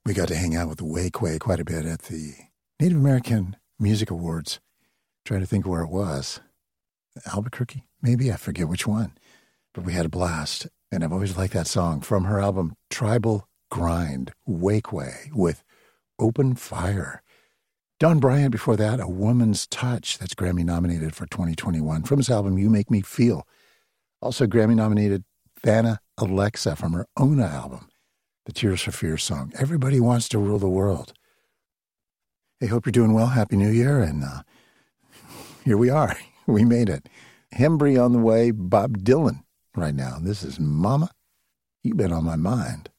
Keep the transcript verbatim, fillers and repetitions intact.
We got to hang out with Wake Way quite a bit at the Native American Music Awards. Trying to think where it was. Albuquerque, maybe? I forget which one. But we had a blast. And I've always liked that song from her album Tribal Grind, Wake Way, with Open Fire. Don Bryant before that, A Woman's Touch. That's Grammy nominated for twenty twenty-one from his album You Make Me Feel. Also Grammy nominated Vanna Alexa from her Ona album, the Tears for Fears song. Everybody Wants to Rule the World. Hey, hope you're doing well. Happy New Year. And uh, here we are. We made it. Hembry on the way, Bob Dylan right now. This is Mama, You've Been on My Mind.